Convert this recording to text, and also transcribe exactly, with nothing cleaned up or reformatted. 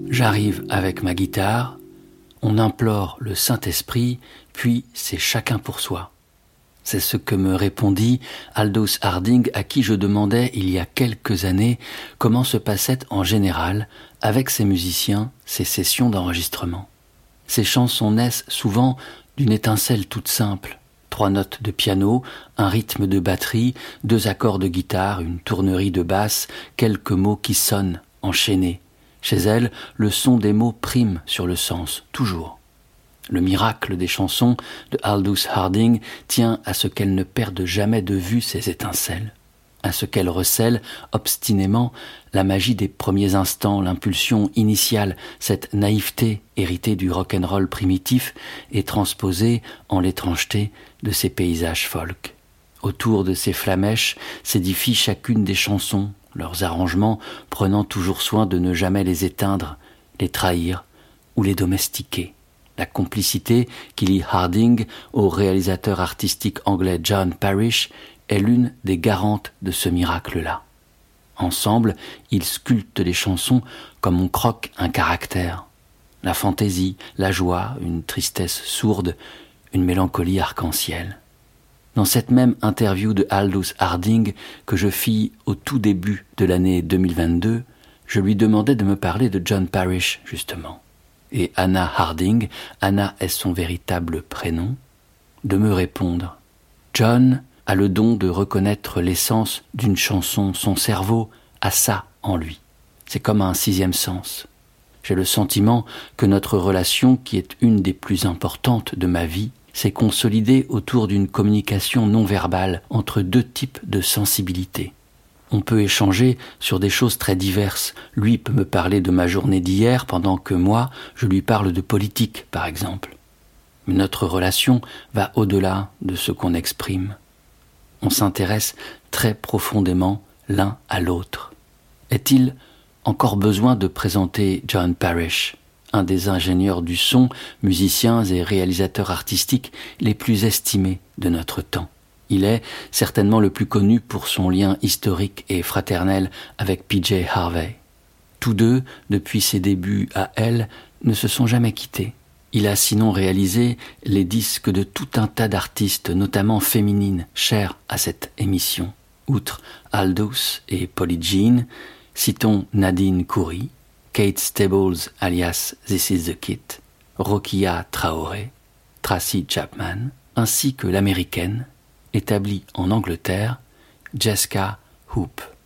J'arrive avec ma guitare, on implore le Saint-Esprit, puis c'est chacun pour soi. C'est ce que me répondit Aldous Harding, à qui je demandais il y a quelques années comment se passaient en général, avec ses musiciens, ces sessions d'enregistrement. Ces chansons naissent souvent d'une étincelle toute simple. Trois notes de piano, un rythme de batterie, deux accords de guitare, une tournerie de basse, quelques mots qui sonnent, enchaînés. Chez elle, le son des mots prime sur le sens, toujours. Le miracle des chansons de Aldous Harding tient à ce qu'elles ne perdent jamais de vue ces étincelles, à ce qu'elles recèlent obstinément la magie des premiers instants, l'impulsion initiale, cette naïveté héritée du rock'n'roll primitif et transposée en l'étrangeté de ces paysages folk. Autour de ces flamèches s'édifient chacune des chansons, leurs arrangements prenant toujours soin de ne jamais les éteindre, les trahir ou les domestiquer. La complicité qui lie Harding au réalisateur artistique anglais John Parish est l'une des garantes de ce miracle-là. Ensemble, ils sculptent les chansons comme on croque un caractère. La fantaisie, la joie, une tristesse sourde, une mélancolie arc-en-ciel. Dans cette même interview de Aldous Harding que je fis au tout début de l'année deux mille vingt-deux, je lui demandais de me parler de John Parish, justement. Et Anna Harding, Anna est son véritable prénom, de me répondre. John a le don de reconnaître l'essence d'une chanson, son cerveau a ça en lui. C'est comme un sixième sens. J'ai le sentiment que notre relation, qui est une des plus importantes de ma vie, s'est consolidée autour d'une communication non verbale entre deux types de sensibilité. On peut échanger sur des choses très diverses. Lui peut me parler de ma journée d'hier pendant que moi, je lui parle de politique, par exemple. Mais notre relation va au-delà de ce qu'on exprime. On s'intéresse très profondément l'un à l'autre. Est-il encore besoin de présenter John Parish, un des ingénieurs du son, musiciens et réalisateurs artistiques les plus estimés de notre temps? Il est certainement le plus connu pour son lien historique et fraternel avec P J Harvey. Tous deux, depuis ses débuts à Elle, ne se sont jamais quittés. Il a sinon réalisé les disques de tout un tas d'artistes, notamment féminines, chères à cette émission. Outre Aldous et Polly Jean, citons Nadine Khoury, Kate Stables alias This Is The Kid, Rokia Traoré, Tracy Chapman, ainsi que l'américaine, établie en Angleterre, Jessica Hoop.